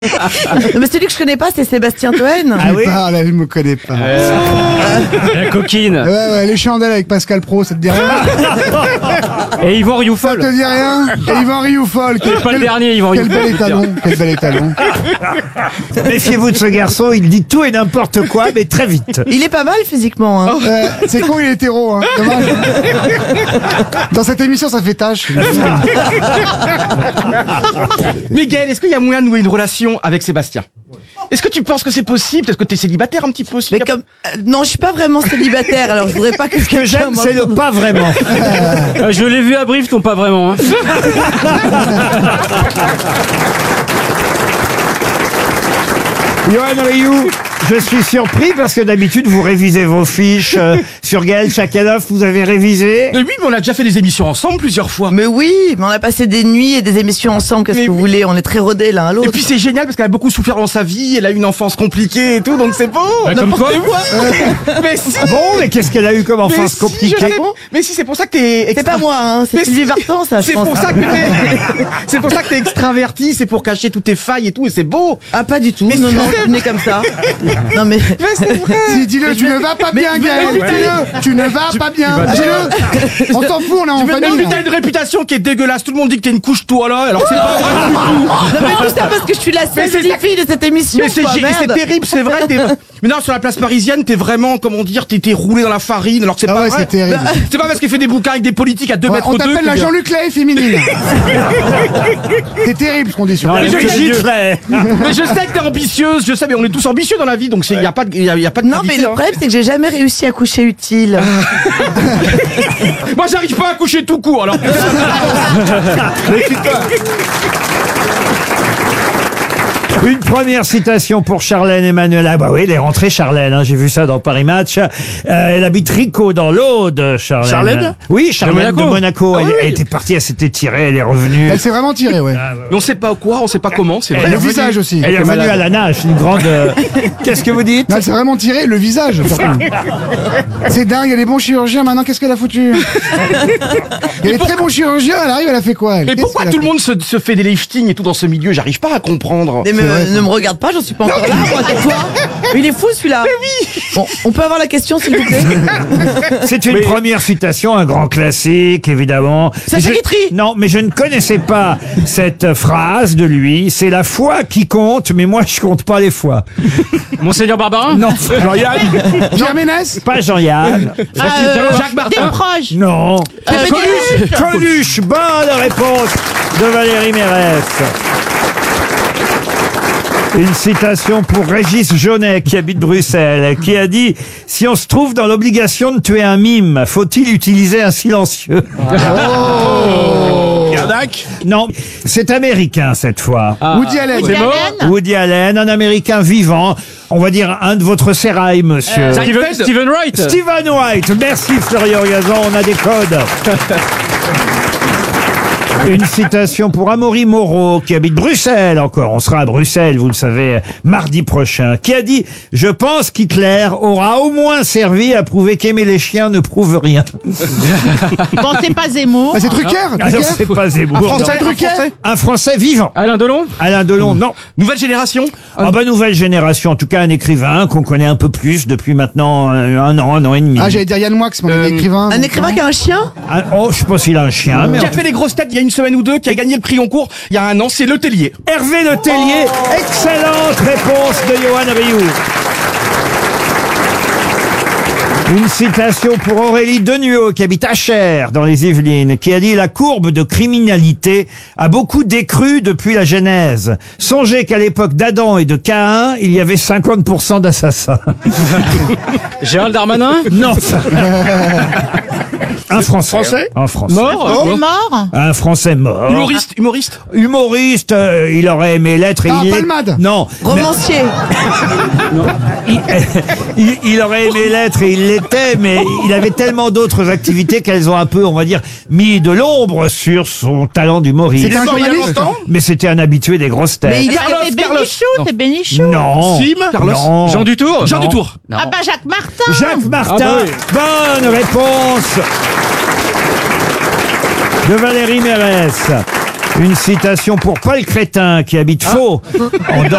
Mais celui que je connais pas, c'est Sébastien Toen. Ah oui. Ah là, je me connais pas. La coquine. Ouais, les chandelles avec Pascal Pro, ça te dit rien? Et Yvan Ça Rioufol. te dit rien? Et Yvan Rioufol. C'est pas le dernier, Yvan Quel Rioufol. bel étalon, quel bel étalon. Méfiez-vous de ce garçon, il dit tout et n'importe quoi, mais très vite. Il est pas mal physiquement. Hein. C'est con, il est hétéro, hein. Dommage. Dans cette émission, ça fait tâche. Mais Gaël, est-ce qu'il y a moyen de nouer une relation avec Sébastien? Est-ce que tu penses que c'est possible? Est-ce que t'es célibataire un petit peu aussi? Mais comme non, je suis pas vraiment célibataire, alors je voudrais pas que Ce que j'aime, c'est le pas vraiment. Je l'ai vu à Brive, ton pas vraiment. Hein. Yoann Rioux, je suis surpris parce que d'habitude vous révisez vos fiches sur Gaël Chakalov, vous avez révisé. Mais oui, mais on a déjà fait des émissions ensemble plusieurs fois. Mais oui, mais on a passé des nuits et des émissions ensemble, qu'est-ce Mais que vous oui. voulez? On est très rodés l'un à Et l'autre. puis c'est génial parce qu'elle a beaucoup souffert dans sa vie, elle a eu une enfance compliquée et tout, donc c'est beau. comme quoi. Mais si. Bon, mais qu'est-ce qu'elle a eu comme Mais enfance si, compliquée? je sais. Mais si, c'est pour ça que t'es. C'est pas moi, hein, c'est Mais Sylvie si. Vartan, ça, je C'est pense. pour hein. ça que c'est pour ça que t'es extraverti, c'est pour cacher toutes tes failles et tout, et c'est beau. Ah, pas du tout. Mais non, si. non, je suis née comme ça. Non, mais. Mais c'est vrai. Si, dis-le, tu ne vas pas bien, Gaël. Dis-le, tu ne vas pas bien. Dis-le. On s'en fout, on est en Mais famille. t'as une réputation qui est dégueulasse. Tout le monde dit que t'es une couche toi là, alors c'est pas vrai. Non, mais tout ça parce que je suis la seule c'est petite fille de cette émission. Mais c'est quoi, c'est merde. terrible, c'est vrai. Mais non, sur la place parisienne, t'es vraiment, comment dire, t'es roulé dans la farine, alors que c'est Ah pas ouais, vrai. c'est terrible. C'est pas parce qu'il fait des bouquins avec des politiques à 2 Ouais, mètres on 2 t'appelle la Jean-Luc Lay féminine. C'est terrible ce qu'on dit sur Non, elle. elle je- est Giflet. Mais je sais que t'es ambitieuse, je sais, mais on est tous ambitieux dans la vie, donc y a pas de, y a pas de Non, mais gravité, le hein. problème, c'est que j'ai jamais réussi à coucher utile. Moi, j'arrive pas à coucher tout court, alors. Une première citation pour Charlène Emmanuel. Ah bah oui, elle est rentrée Charlène, hein, j'ai vu ça dans Paris Match. Elle habite Ricot dans l'Aude, Charlène. Charlène Oui, Charlène de Monaco. Ah oui. Elle était partie, elle s'était tirée, elle est revenue. Elle s'est vraiment tirée, ouais. Mais on sait pas quoi, on sait pas comment, c'est Et vrai. le visage aussi. Elle est revenue à la nage, une grande... Qu'est-ce que vous dites? Non, elle s'est vraiment tirée, le visage. surtout. C'est dingue, il y a des bons chirurgiens. Maintenant, qu'est-ce qu'elle a foutu? Il y a des très bons chirurgiens, elle arrive, elle a fait quoi, elle? Mais Qu'est-ce pourquoi qu'elle a tout le fait monde se fait des liftings et tout dans ce milieu? J'arrive pas à comprendre. Mais ne me regarde pas, j'en suis pas encore là, moi, tais-toi. Il est fou celui-là. Bon, on peut avoir la question, s'il vous plaît? C'est une première citation, un grand classique, évidemment. Sacha Je- Guitry. Non, mais je ne connaissais pas cette phrase de lui. C'est la foi qui compte, mais moi je compte pas les fois. Monseigneur Barbarin. Non, Jean-Yann. Pierre Ménès? Pas Jean-Yann. Jacques Martin. proche. Non. Coluche. Coluche. Bonne réponse de Valérie Mérès. Une citation pour Régis Jaunet, qui habite Bruxelles, qui a dit « Si on se trouve dans l'obligation de tuer un mime, faut-il utiliser un silencieux ?» Non, c'est américain cette fois. Woody Allen. C'est mort. Woody Allen, un américain vivant, on va dire un de votre sérail, monsieur. Steven Wright. Stephen Wright. Merci Florian Gazan, on a des codes. Une citation pour Amaury Moreau, qui habite Bruxelles encore. On sera à Bruxelles, vous le savez, mardi prochain. Qui a dit « Je pense qu'Hitler aura au moins servi à prouver qu'aimer les chiens ne prouve rien. Bon, c'est pas Zemmour. Ah, c'est Drucker. » Alors c'est pas Zemmour. Français, Drucker. Un Français vivant. Alain Delon. Alain Delon, non. Nouvelle génération. Ah bah nouvelle génération, en tout cas un écrivain qu'on connaît un peu plus depuis maintenant un an et demi. Ah, j'allais dire Yann Moix, mon écrivain. Un écrivain qui a un chien? Ah, oh, je sais pas s'il a un chien, mais Qui a fait les grosses têtes il y a une semaine ou deux, qui a gagné le prix Goncourt il y a un an, c'est Le Tellier. Hervé Le Tellier, excellente réponse de Yoann Rioux. Une citation pour Aurélie Denuot, qui habite Achères, dans les Yvelines, qui a dit « La courbe de criminalité a beaucoup décru depuis la Genèse. Songez qu'à l'époque d'Adam et de Caïn, il y avait 50% d'assassins. Gérald Darmanin. » Non. Un Français. Un Français. Mort. Il est mort. Un Français mort. Humoriste. Humoriste, il aurait aimé l'être. Ah, il est- Palmade. Non. Romancier. Il aurait aimé l'être et il l'était, mais il avait tellement d'autres activités qu'elles ont un peu, on va dire, mis de l'ombre sur son talent d'humoriste. C'était un journaliste. Mais c'était un habitué des grosses têtes. Mais il est... C'est Bénichou, c'est Bénichou. Non. Carlos. Non. Jean Dutour. Jean Dutour. Ah bah Jacques Martin. Jacques Martin. Ah bah Bonne réponse de Valérie Mérès. Une citation pour Paul Crétin, qui habite Faux.